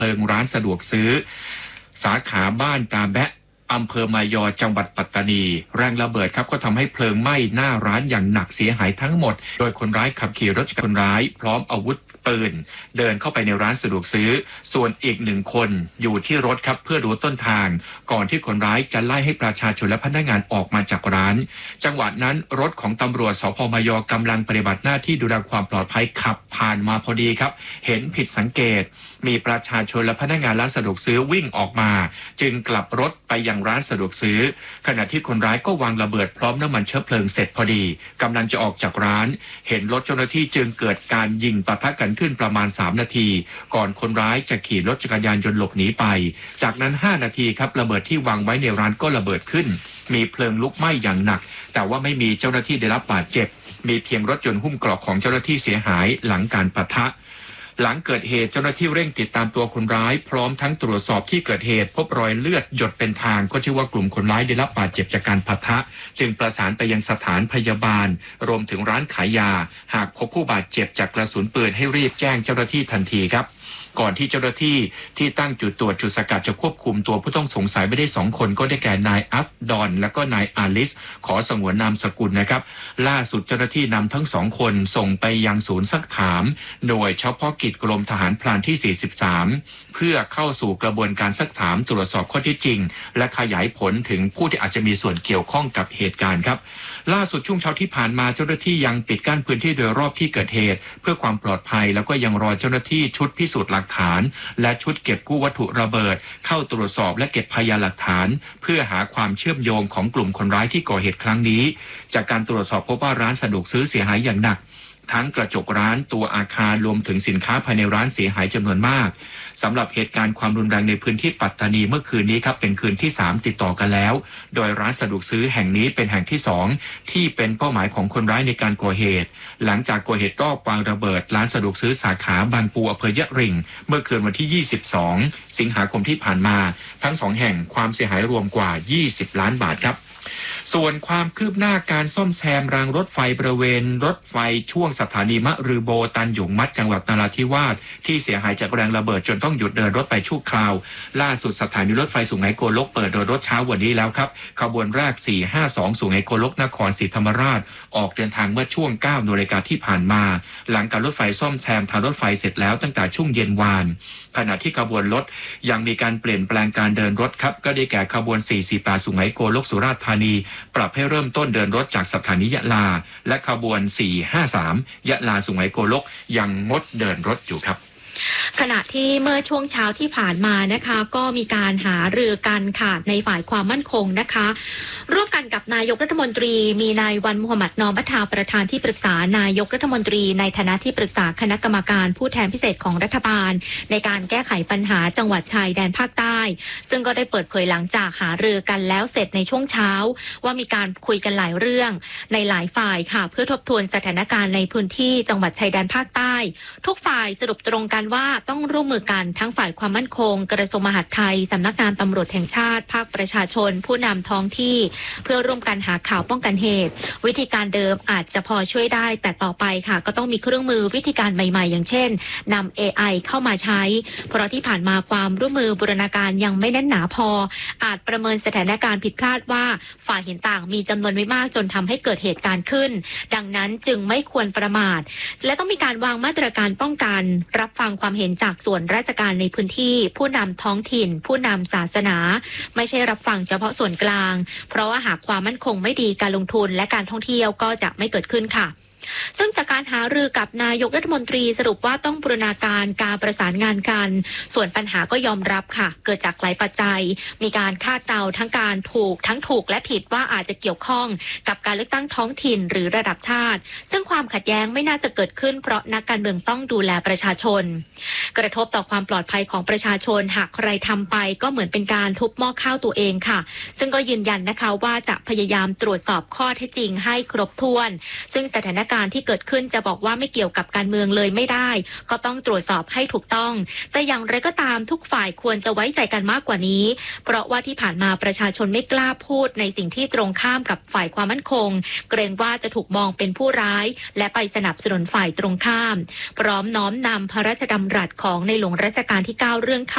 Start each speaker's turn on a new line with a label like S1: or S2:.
S1: เพลิงร้านสะดวกซื้อสาขาบ้านตาแบะอำเภอมายอจังหวัดปัตตานีแรงระเบิดครับก็ทำให้เพลิงไหม้หน้าร้านอย่างหนักเสียหายทั้งหมดโดยคนร้ายขับขี่รถจักรยานคนร้ายพร้อมอาวุธปืนเดินเข้าไปในร้านสะดวกซื้อส่วนอีกหนึ่งคนอยู่ที่รถครับเพื่อดูต้นทางก่อนที่คนร้ายจะไล่ให้ประชาชนและพนักงานออกมาจากร้านจังหวะนั้นรถของตำรวจสพมยกำลังปฏิบัติหน้าที่ดูแลความปลอดภัยขับผ่านมาพอดีครับเห็นผิดสังเกตมีประชาชนและพนักงานร้านสะดวกซื้อวิ่งออกมาจึงกลับรถไปยังร้านสะดวกซื้อขณะที่คนร้ายก็วางระเบิดพร้อมน้ำมันเชื้อเพลิงเสร็จพอดีกำลังจะออกจากร้านเห็นรถเจ้าหน้าที่จึงเกิดการยิงปะทะกันขึ้นประมาณ3 นาทีก่อนคนร้ายจะขี่รถจักรยานยนต์หลบหนีไปจากนั้น5 นาทีครับระเบิดที่วางไว้ในร้านก็ระเบิดขึ้นมีเพลิงลุกไหม้อย่างหนักแต่ว่าไม่มีเจ้าหน้าที่ได้รับบาดเจ็บมีเพียงรถยนต์หุ้มเกราะของเจ้าหน้าที่เสียหายหลังการปะทะหลังเกิดเหตุเจ้าหน้าที่เร่งติดตามตัวคนร้ายพร้อมทั้งตรวจสอบที่เกิดเหตุพบรอยเลือดหยดเป็นทางก็เชื่อว่ากลุ่มคนร้ายได้รับบาดเจ็บจากการปะทะจึงประสานไปยังสถานพยาบาลรวมถึงร้านขายยาหากพบผู้บาดเจ็บจากกระสุนปืนให้รีบแจ้งเจ้าหน้าที่ทันทีครับก่อนที่เจ้าหน้าที่ที่ตั้งจุดตรวจจุดสกัดจะควบคุมตัวผู้ต้องสงสัยไม่ได้2 คนก็ได้แก่นายอัฟดอนและก็นายอาลิสขอสงวนนามสกุลนะครับล่าสุดเจ้าหน้าที่นำทั้ง2 คนส่งไปยังศูนย์ซักถามหน่วยเฉพาะกิจกรมทหารพรานที่43เพื่อเข้าสู่กระบวนการซักถามตรวจสอบข้อเท็จจริงและขยายผลถึงผู้ที่อาจจะมีส่วนเกี่ยวข้องกับเหตุการณ์ครับล่าสุดช่วงเช้าที่ผ่านมาเจ้าหน้าที่ยังปิดกั้นพื้นที่โดยรอบที่เกิดเหตุเพื่อความปลอดภัยแล้วก็ยังรอเจ้าหน้าที่ชุดพิสูจน์หลักฐานและชุดเก็บกู้วัตถุระเบิดเข้าตรวจสอบและเก็บพยานหลักฐานเพื่อหาความเชื่อมโยงของกลุ่มคนร้ายที่ก่อเหตุครั้งนี้จากการตรวจสอบพบว่าร้านสะดวกซื้อเสียหายอย่างหนักทั้งกระจกร้านตัวอาคารรวมถึงสินค้าภายในร้านเสียหายจำนวนมากสำหรับเหตุการณ์ความรุนแรงในพื้นที่ปัตตานีเมื่อคืนนี้ครับเป็นคืนที่3ติดต่อกันแล้วโดยร้านสะดวกซื้อแห่งนี้เป็นแห่งที่2ที่เป็นเป้าหมายของคนร้ายในการก่อเหตุหลังจากก่อเหตุรอบวางระเบิดร้านสะดวกซื้อสาขาบางปูอำเภอยะริงเมื่อคืนวันที่22สิงหาคมที่ผ่านมาทั้ง2แห่งความเสียหายรวมกว่า20 ล้านบาทครับส่วนความคืบหน้าการซ่อมแซมรางรถไฟบริเวณรถไฟช่วงสถานีมะรือโบตันหยงมัดจังหวัดนราธิวาสที่เสียหายจากแรงระเบิดจนต้องหยุดเดินรถไปชั่วคราวล่าสุดสถานีรถไฟสุไหงโกลกเปิดโดยรถเช้าวันนี้แล้วครับขบวนแรก452สุไหงโกลกนครศรีธรรมราชออกเดินทางเมื่อช่วง 9 นาฬิกาที่ผ่านมาหลังการรถไฟซ่อมแซมทางรถไฟเสร็จแล้วตั้งแต่ช่วงเย็นวานขณะที่ขบวนรถยังมีการเปลี่ยนแปลงการเดินรถครับก็ได้แก่ขบวน448สุไหงโกลกสุราษฎร์ธานีปรับให้เริ่มต้นเดินรถจากสถานียะลาและขบวน453ยะลาสุไหงโกลกยังงดเดินรถอยู่ครับ
S2: ขณะที่เมื่อช่วงเช้าที่ผ่านมานะคะก็มีการหารือกันค่ะในฝ่ายความมั่นคงนะคะร่วมกันกับนายกรัฐมนตรีมีนายวันมุฮัมมัดนอมัทาประธานที่ปรึกษานายกรัฐมนตรีในฐานะที่ปรึกษาคณะกรรมการผู้แทนพิเศษของรัฐบาลในการแก้ไขปัญหาจังหวัดชายแดนภาคใต้ซึ่งก็ได้เปิดเผยหลังจากหารือกันแล้วเสร็จในช่วงเช้าว่ามีการคุยกันหลายเรื่องในหลายฝ่ายค่ะเพื่อทบทวนสถานการณ์ในพื้นที่จังหวัดชายแดนภาคใต้ทุกฝ่ายสรุปตรงกันว่าต้องร่วมมือกันทั้งฝ่ายความมั่นคงกระทรวงมหาดไทยสำนักงานตำรวจแห่งชาติภาคประชาชนผู้นำท้องที่เพื่อร่วมกันหาข่าวป้องกันเหตุวิธีการเดิมอาจจะพอช่วยได้แต่ต่อไปค่ะก็ต้องมีเครื่องมือวิธีการใหม่ๆอย่างเช่นนำ AI เข้ามาใช้เพราะที่ผ่านมาความร่วมมือบูรณาการยังไม่แน่นหนาพออาจประเมินสถานการณ์ผิดพลาดว่าฝ่ายเห็นต่างมีจำนวนไม่มากจนทำให้เกิดเหตุการณ์ขึ้นดังนั้นจึงไม่ควรประมาทและต้องมีการวางมาตรการป้องกันรับฟังความเห็นจากส่วนราชการในพื้นที่ผู้นำท้องถิ่นผู้นำศาสนาไม่ใช่รับฟังเฉพาะส่วนกลางเพราะว่าหากความมั่นคงไม่ดีการลงทุนและการท่องเที่ยวก็จะไม่เกิดขึ้นค่ะซึ่งจากการหารือกับนายกรัฐมนตรีสรุปว่าต้องบูรณาการการประสานงานกันส่วนปัญหาก็ยอมรับค่ะเกิดจากหลายปัจจัยมีการคาดเดาทั้งการถูกและผิดว่าอาจจะเกี่ยวข้องกับการเลือกตั้งท้องถิ่นหรือระดับชาติซึ่งความขัดแย้งไม่น่าจะเกิดขึ้นเพราะนักการเมืองต้องดูแลประชาชนกระทบต่อความปลอดภัยของประชาชนหากใครทำไปก็เหมือนเป็นการทุบหม้อข้าวตัวเองค่ะซึ่งก็ยืนยันนะคะว่าจะพยายามตรวจสอบข้อเท็จจริงให้ครบถ้วนซึ่งสถานการณ์ที่เกิดขึ้นจะบอกว่าไม่เกี่ยวกับการเมืองเลยไม่ได้ก็ต้องตรวจสอบให้ถูกต้องแต่อย่างไรก็ตามทุกฝ่ายควรจะไว้ใจกันมากกว่านี้เพราะว่าที่ผ่านมาประชาชนไม่กล้าพูดในสิ่งที่ตรงข้ามกับฝ่ายความมั่นคงเกรงว่าจะถูกมองเป็นผู้ร้ายและไปสนับสนุนฝ่ายตรงข้ามพร้อมน้อมนำพระราชดำรัสของในหลวงรัชกาลที่ 9เรื่อง